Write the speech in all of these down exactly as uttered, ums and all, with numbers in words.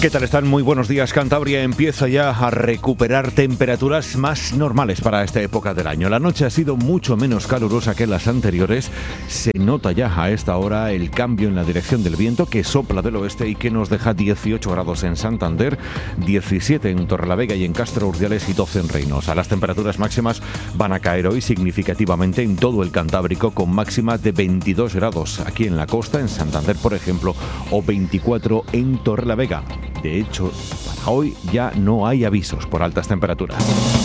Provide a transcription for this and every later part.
¿Qué tal están? Muy buenos días. Cantabria empieza ya a recuperar temperaturas más normales para esta época del año. La noche ha sido mucho menos calurosa que las anteriores. Se nota ya a esta hora el cambio en la dirección del viento que sopla del oeste y que nos deja dieciocho grados en Santander, diecisiete en Torrelavega y en Castro Urdiales y doce en Reynosa. Las temperaturas máximas van a caer hoy significativamente en todo el Cantábrico, con máximas de veintidós grados aquí en la costa, en Santander por ejemplo, o veinticuatro en Torrelavega. De hecho, para hoy ya no hay avisos por altas temperaturas.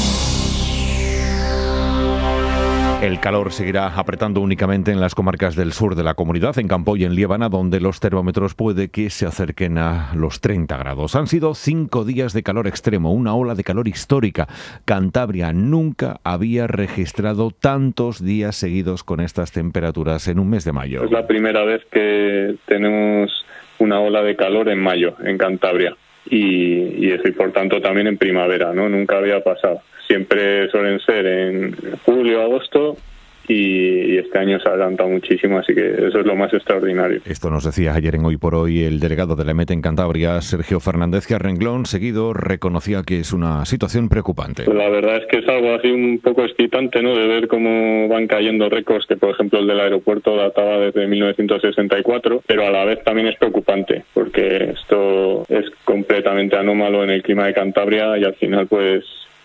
El calor seguirá apretando únicamente en las comarcas del sur de la comunidad, en Campo y en Liébana, donde los termómetros puede que se acerquen a los treinta grados. Han sido cinco días de calor extremo, una ola de calor histórica. Cantabria nunca había registrado tantos días seguidos con estas temperaturas en un mes de mayo. Es la primera vez que tenemos una ola de calor en mayo, en Cantabria, y, y eso, y por tanto también en primavera, ¿no? Nunca había pasado. Siempre suelen ser en julio, agosto, y, y este año se ha adelantado muchísimo, así que eso es lo más extraordinario. Esto nos decía ayer en Hoy por Hoy el delegado de la EMET en Cantabria, Sergio Fernández, que a renglón seguido reconocía que es una situación preocupante. Pues la verdad es que es algo así un poco excitante, ¿no?, de ver cómo van cayendo récords, que por ejemplo el del aeropuerto databa desde mil novecientos sesenta y cuatro, pero a la vez también es preocupante, porque esto es completamente anómalo en el clima de Cantabria y al final pues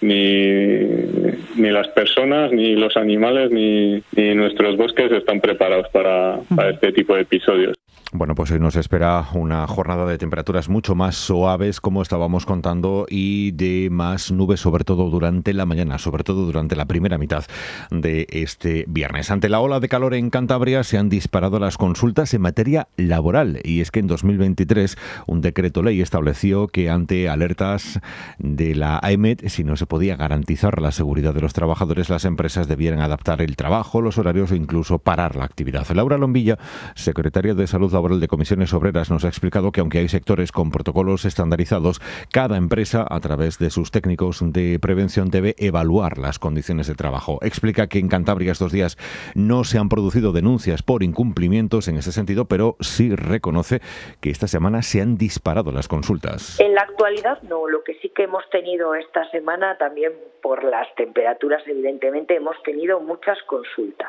Ni, ni las personas, ni los animales, ni, ni nuestros bosques están preparados para, para este tipo de episodios. Bueno, pues hoy nos espera una jornada de temperaturas mucho más suaves, como estábamos contando, y de más nubes, sobre todo durante la mañana, sobre todo durante la primera mitad de este viernes. Ante la ola de calor en Cantabria se han disparado las consultas en materia laboral, y es que en dos mil veintitrés un decreto ley estableció que ante alertas de la EMET, si no se podía garantizar la seguridad de los trabajadores, las empresas debieran adaptar el trabajo, los horarios o incluso parar la actividad. Laura Lombilla, secretaria de Salud Laboral de Comisiones Obreras, nos ha explicado que aunque hay sectores con protocolos estandarizados, cada empresa, a través de sus técnicos de prevención, debe evaluar las condiciones de trabajo. Explica que en Cantabria estos días no se han producido denuncias por incumplimientos en ese sentido, pero sí reconoce que esta semana se han disparado las consultas. En la actualidad no, lo que sí que hemos tenido esta semana, también por las temperaturas evidentemente, hemos tenido muchas consultas.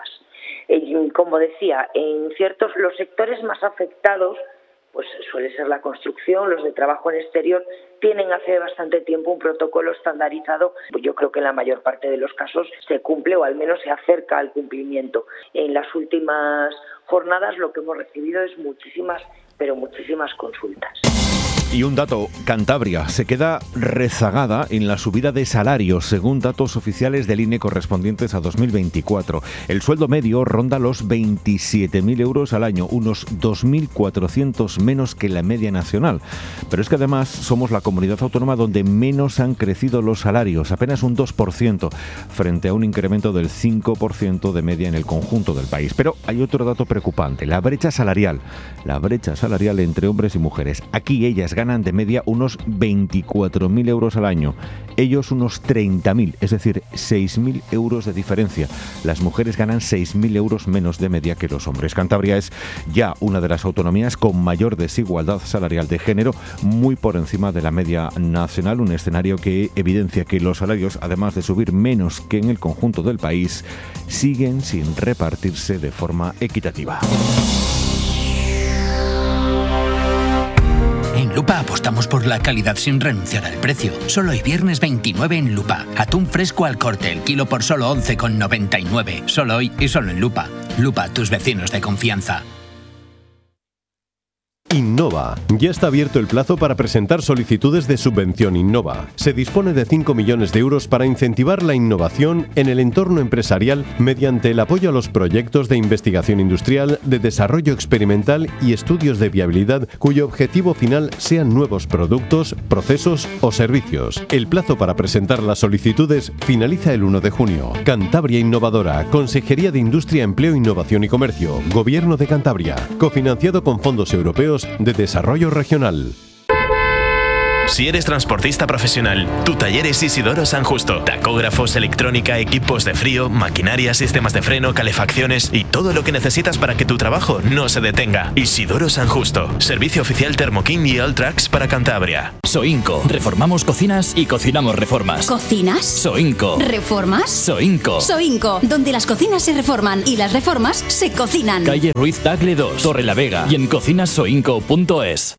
Como decía, en ciertos los sectores más afectados, pues suele ser la construcción, los de trabajo en exterior, tienen hace bastante tiempo un protocolo estandarizado. Yo creo que en la mayor parte de los casos se cumple o al menos se acerca al cumplimiento. En las últimas jornadas lo que hemos recibido es muchísimas, pero muchísimas consultas. Y un dato, Cantabria se queda rezagada en la subida de salarios, según datos oficiales del I N E correspondientes a dos mil veinticuatro. El sueldo medio ronda los veintisiete mil euros al año, unos dos mil cuatrocientos menos que la media nacional. Pero es que además somos la comunidad autónoma donde menos han crecido los salarios, apenas un dos por ciento, frente a un incremento del cinco por ciento de media en el conjunto del país. Pero hay otro dato preocupante, la brecha salarial, la brecha salarial entre hombres y mujeres. Aquí ellas ganan ganan de media unos veinticuatro mil euros al año, ellos unos treinta mil, es decir, seis mil euros de diferencia. Las mujeres ganan seis mil euros menos de media que los hombres. Cantabria es ya una de las autonomías con mayor desigualdad salarial de género, muy por encima de la media nacional, un escenario que evidencia que los salarios, además de subir menos que en el conjunto del país, siguen sin repartirse de forma equitativa. En Lupa apostamos por la calidad sin renunciar al precio. Solo hoy viernes veintinueve en Lupa. Atún fresco al corte, el kilo por solo once con noventa y nueve. Solo hoy y solo en Lupa. Lupa, tus vecinos de confianza. Innova. Ya está abierto el plazo para presentar solicitudes de subvención Innova. Se dispone de cinco millones de euros para incentivar la innovación en el entorno empresarial mediante el apoyo a los proyectos de investigación industrial, de desarrollo experimental y estudios de viabilidad cuyo objetivo final sean nuevos productos, procesos o servicios. El plazo para presentar las solicitudes finaliza el uno de junio. Cantabria Innovadora, Consejería de Industria, Empleo, Innovación y Comercio, Gobierno de Cantabria, cofinanciado con fondos europeos de desarrollo regional. Si eres transportista profesional, tu taller es Isidoro San Justo. Tacógrafos, electrónica, equipos de frío, maquinaria, sistemas de freno, calefacciones y todo lo que necesitas para que tu trabajo no se detenga. Isidoro San Justo. Servicio oficial Thermokin y Alltrax para Cantabria. Soinco. Reformamos cocinas y cocinamos reformas. ¿Cocinas? Soinco. ¿Reformas? Soinco. Soinco. Donde las cocinas se reforman y las reformas se cocinan. Calle Ruiz Tagle dos, Torrelavega y en cocinas soinco punto es.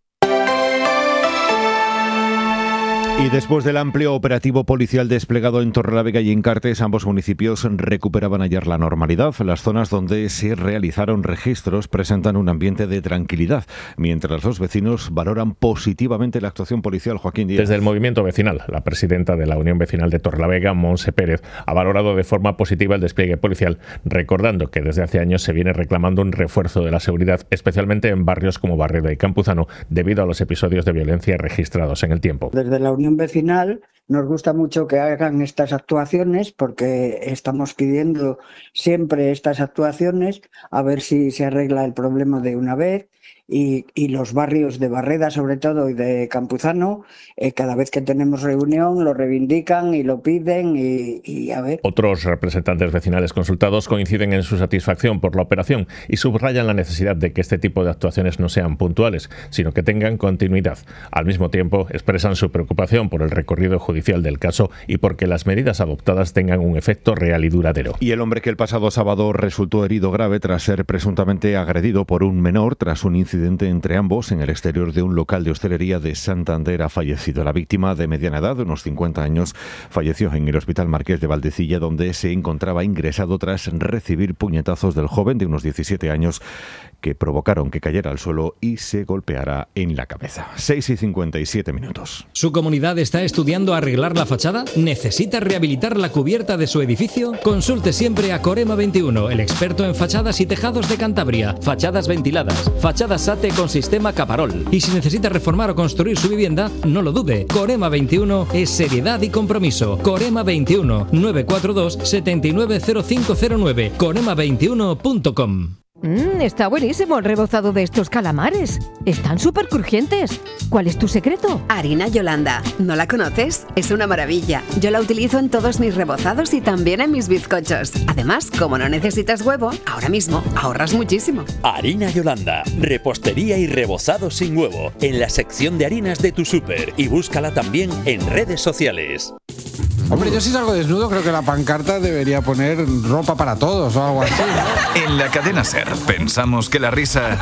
Y después del amplio operativo policial desplegado en Torrelavega y en Cartes, ambos municipios recuperaban ayer la normalidad. Las zonas donde se realizaron registros presentan un ambiente de tranquilidad, mientras los vecinos valoran positivamente la actuación policial. Joaquín Díaz. Desde el movimiento vecinal, la presidenta de la Unión Vecinal de Torrelavega, Montse Pérez, ha valorado de forma positiva el despliegue policial, recordando que desde hace años se viene reclamando un refuerzo de la seguridad, especialmente en barrios como Barreda y Campuzano, debido a los episodios de violencia registrados en el tiempo. Desde la Unión Vecinal nos gusta mucho que hagan estas actuaciones porque estamos pidiendo siempre estas actuaciones a ver si se arregla el problema de una vez. Y, y los barrios de Barreda, sobre todo, y de Campuzano, eh, cada vez que tenemos reunión lo reivindican y lo piden y, y a ver. Otros representantes vecinales consultados coinciden en su satisfacción por la operación y subrayan la necesidad de que este tipo de actuaciones no sean puntuales, sino que tengan continuidad. Al mismo tiempo, expresan su preocupación por el recorrido judicial del caso y porque las medidas adoptadas tengan un efecto real y duradero. Y el hombre que el pasado sábado resultó herido grave tras ser presuntamente agredido por un menor tras un incidente entre ambos en el exterior de un local de hostelería de Santander ha fallecido. La víctima, de mediana edad, de unos cincuenta años, falleció en el Hospital Marqués de Valdecilla, donde se encontraba ingresado tras recibir puñetazos del joven de unos diecisiete años que provocaron que cayera al suelo y se golpeara en la cabeza. seis y cincuenta y siete minutos. ¿Su comunidad está estudiando arreglar la fachada? ¿Necesita rehabilitar la cubierta de su edificio? Consulte siempre a Corema veintiuno, el experto en fachadas y tejados de Cantabria. Fachadas ventiladas, fachadas SATE con sistema Caparol. Y si necesita reformar o construir su vivienda, no lo dude. Corema veintiuno es seriedad y compromiso. Corema veintiuno, nueve cuatro dos, siete nueve cero cinco cero nueve. corema veintiuno punto com. Mmm, está buenísimo el rebozado de estos calamares. Están súper crujientes. ¿Cuál es tu secreto? Harina Yolanda. ¿No la conoces? Es una maravilla. Yo la utilizo en todos mis rebozados y también en mis bizcochos. Además, como no necesitas huevo, ahora mismo ahorras muchísimo. Harina Yolanda. Repostería y rebozado sin huevo. En la sección de harinas de tu súper. Y búscala también en redes sociales. Hombre, yo si salgo desnudo creo que la pancarta debería poner ropa para todos o algo así, ¿no? En la cadena SER pensamos que la risa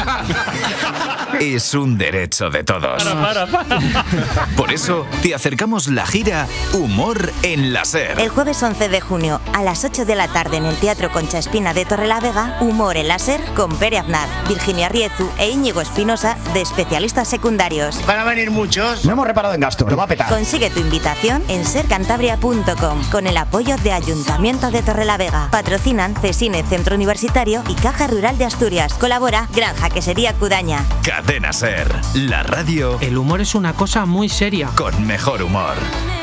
es un derecho de todos. Para, para, para. Por eso te acercamos la gira Humor en la SER. El jueves once de junio a las ocho de la tarde en el Teatro Concha Espina de Torrelavega, Humor en la SER con Pere Aznar, Virginia Riezu e Íñigo Espinosa de especialistas secundarios. Van a venir muchos. No hemos reparado en gasto, lo va a petar. Consigue tu invitación en sercantabria punto com con el apoyo de Ayuntamiento de Torrelavega. Patrocinan Cesine Centro Universitario y Caja Rural de Asturias. Colabora Granja Quesería Cudaña. Cadena SER, la radio. El humor es una cosa muy seria. Con mejor humor.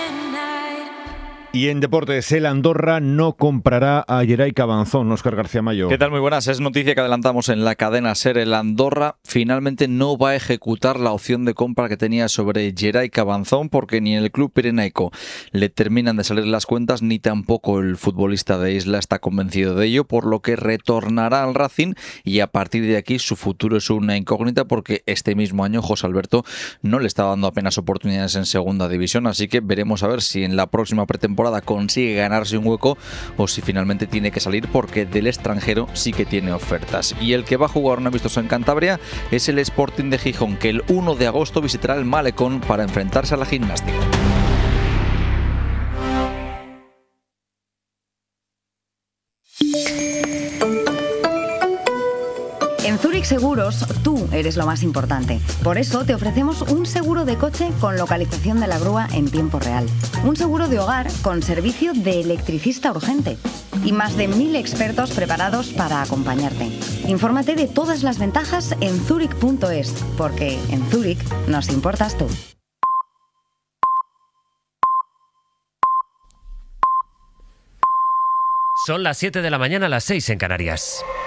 Y en deportes, el Andorra no comprará a Gerai Cabanzón. Óscar García Mayo. ¿Qué tal? Muy buenas. Es noticia que adelantamos en la cadena SER. El Andorra finalmente no va a ejecutar la opción de compra que tenía sobre Gerai Cabanzón porque ni en el club pirenaico le terminan de salir las cuentas ni tampoco el futbolista de Isla está convencido de ello, por lo que retornará al Racing y a partir de aquí su futuro es una incógnita porque este mismo año José Alberto no le está dando apenas oportunidades en segunda división, así que veremos a ver si en la próxima pretemporada consigue ganarse un hueco o si finalmente tiene que salir porque del extranjero sí que tiene ofertas. Y el que va a jugar un amistoso en Cantabria es el Sporting de Gijón, que el uno de agosto visitará el Malecón para enfrentarse a la Gimnástica. En Zurich Seguros, tú eres lo más importante. Por eso te ofrecemos un seguro de coche con localización de la grúa en tiempo real. Un seguro de hogar con servicio de electricista urgente. Y más de mil expertos preparados para acompañarte. Infórmate de todas las ventajas en zurich punto es, porque en Zurich nos importas tú. Son las siete de la mañana, las seis en Canarias.